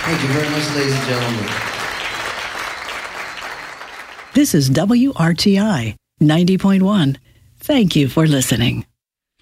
Thank you very much, ladies and gentlemen. This is WRTI 90.1. Thank you for listening.